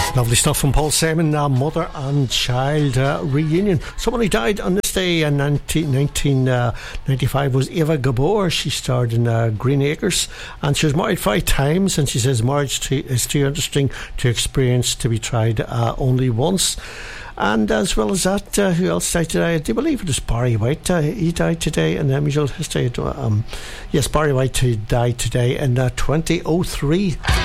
Lovely stuff from Paul Simon, Mother and Child Reunion. Someone who died on this day in 1995 was Eva Gabor. She starred in Green Acres, and she was married 5 times, and she says marriage is too interesting to experience to be tried only once. And as well as that, who else died today? I do believe it was Barry White. He died today in usual history. Yes, Barry White, who died today in 2003.